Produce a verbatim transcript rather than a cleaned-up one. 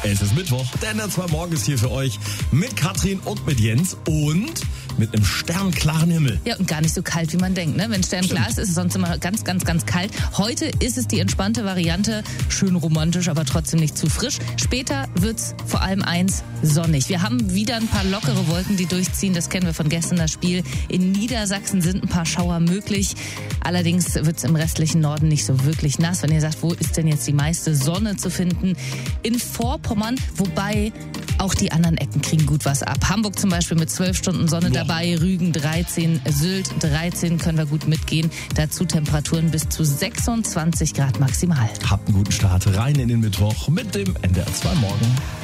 Es ist Mittwoch, der N D R zwei Morgen ist hier für euch mit Katrin und mit Jens und mit einem sternklaren Himmel. Ja, und gar nicht so kalt, wie man denkt. Ne? Wenn sternklar ist, ist es sonst immer ganz, ganz, ganz kalt. Heute ist es die entspannte Variante, schön romantisch, aber trotzdem nicht zu frisch. Später wird's vor allem eins, sonnig. Wir haben wieder ein paar lockere Wolken, die durchziehen. Das kennen wir von gestern, das Spiel. In Niedersachsen sind ein paar Schauer möglich. Allerdings wird's im restlichen Norden nicht so wirklich nass. Wenn ihr sagt, wo ist denn jetzt die meiste Sonne zu finden? In Vorpommern, wobei auch die anderen Ecken kriegen gut was ab. Hamburg zum Beispiel mit zwölf Stunden Sonne Boah. dabei, Rügen dreizehn, Sylt dreizehn, können wir gut mitgehen. Dazu Temperaturen bis zu sechsundzwanzig Grad maximal. Habt einen guten Start rein in den Mittwoch mit dem N D R zwei Morgen.